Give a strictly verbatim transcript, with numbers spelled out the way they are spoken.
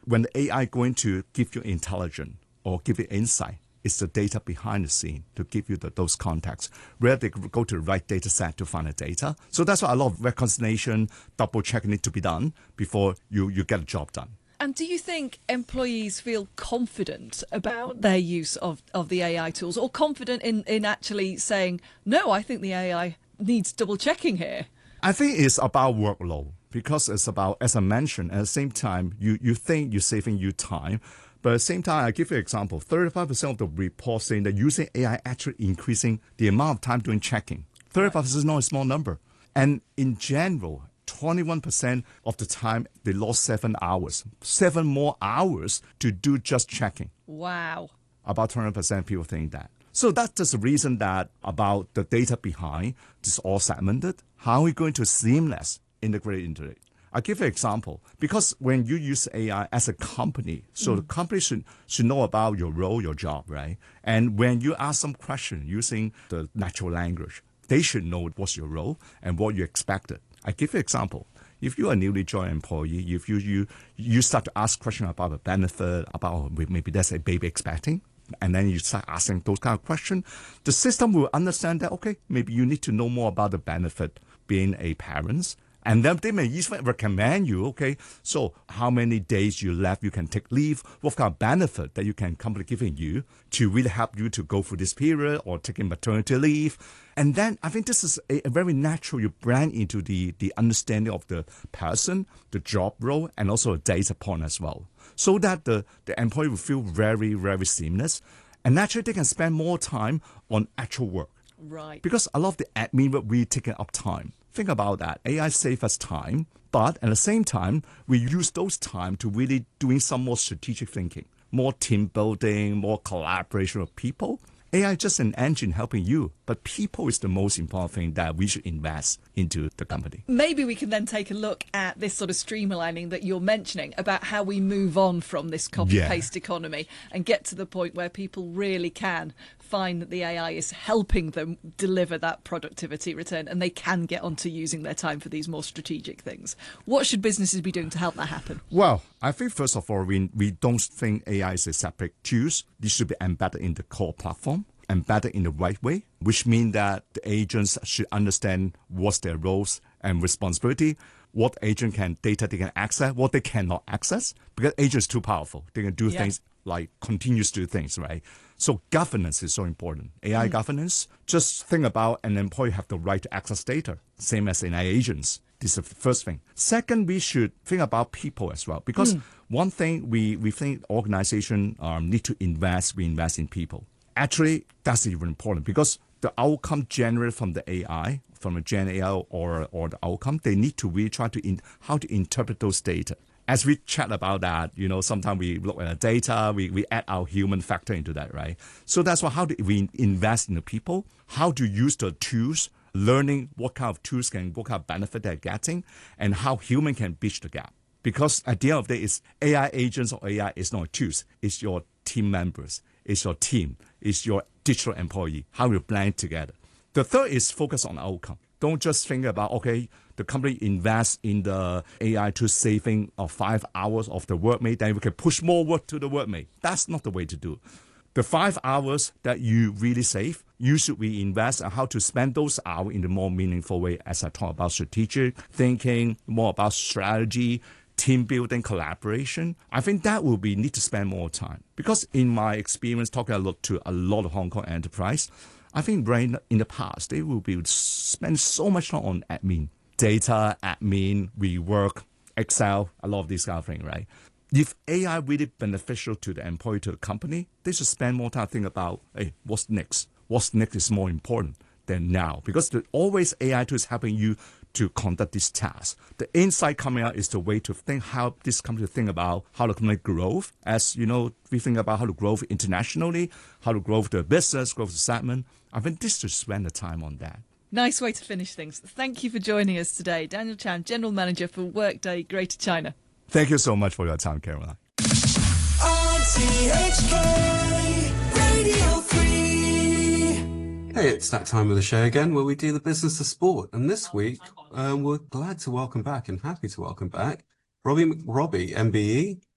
when the A I going to give you intelligence or give you insight, it's the data behind the scene to give you the, those contexts, where they go to the right data set to find the data. So that's why a lot of reconciliation, double checking need to be done before you, you get a job done. And do you think employees feel confident about their use of, of the A I tools, or confident in, in actually saying, no, I think the A I needs double checking here? I think it's about workload, because it's about, as I mentioned, at the same time, you, you think you're saving you time. But at the same time, I give you an example, thirty-five percent of the reports saying that using A I actually increasing the amount of time doing checking. thirty-five percent is not a small number. And in general, twenty-one percent of the time, they lost seven hours, seven more hours to do just checking. Wow. About twenty percent of people think that. So that's just the reason that about the data behind this all segmented. How are we going to seamless integrate into it? I'll give you an example. Because when you use A I as a company, so mm. the company should, should know about your role, your job, right? And when you ask some question using the natural language, they should know what's your role and what you expected. I give you an example. If you're a newly joined employee, if you, you, you start to ask questions about the benefit, about maybe there's a baby expecting, and then you start asking those kind of questions, the system will understand that, okay, maybe you need to know more about the benefit being a parent. And then they may even recommend you, okay, so how many days you left you can take leave, what kind of benefit that you can company giving you to really help you to go through this period or taking maternity leave. And then I think this is a, a very natural, you brand into the, the understanding of the person, the job role, and also a data point as well. So that the, the employee will feel very, very seamless. And naturally they can spend more time on actual work. Right. Because a lot of the admin work really taking up time. Think about that. A I saves us time, but at the same time, we use those time to really doing some more strategic thinking, more team building, more collaboration with people. A I is just an engine helping you, but people is the most important thing that we should invest into the company. Maybe we can then take a look at this sort of streamlining that you're mentioning about how we move on from this copy-paste yeah. economy and get to the point where people really can find that the A I is helping them deliver that productivity return and they can get onto using their time for these more strategic things. What should businesses be doing to help that happen? Well, I think first of all, we, we don't think A I is a separate tool. This should be embedded in the core platform, embedded in the right way, which means that the agents should understand what's their roles and responsibility, what agent can data they can access, what they cannot access, because agents too powerful. They can do yeah. things like continuous do things, right? So governance is so important. A I mm. governance, just think about an employee have the right to access data, same as in A I agents. This is the first thing. Second, we should think about people as well, because mm. one thing we, we think organizations um, need to invest, we invest in people. Actually, that's even important because the outcome generated from the A I, from a Gen A I or, or the outcome, they need to really try to in, how to interpret those data. As we chat about that, you know, sometimes we look at the data, we, we add our human factor into that, right? So that's why how do we invest in the people, how to use the tools, learning what kind of tools can, what kind of benefit they're getting, and how human can bridge the gap. Because at the end of the day, it's A I agents or A I is not tools, it's your team members, it's your team, it's your digital employee, how you blend together. The third is focus on outcome. Don't just think about, okay, the company invests in the A I to saving of five hours of the workmate, then we can push more work to the workmate. That's not the way to do. The five hours that you really save, you should reinvest on how to spend those hours in a more meaningful way, as I talk about strategic thinking, more about strategy, team building, collaboration. I think that will be need to spend more time. Because in my experience, talking a lot to a lot of Hong Kong enterprise, I think right in the past, they will be spend so much time on admin. Data, admin, rework, Excel, a lot of these kind of things, right? If A I really beneficial to the employee, to the company, they should spend more time thinking about, hey, what's next? What's next is more important than now. Because the, always A I tools helping you to conduct this task. The insight coming out is the way to think how this company to think about how the company growth. As you know, we think about how to grow internationally, how to grow the business, grow the segment. I think this should spend the time on that. Nice way to finish things. Thank you for joining us today. Daniel Chan, General Manager for Workday Greater China. Thank you so much for your time, Caroline. R T H K Radio three. Hey, it's that time of the show again where we do the business of sport. And this week, um, we're glad to welcome back and happy to welcome back Robbie, Robbie, M B E,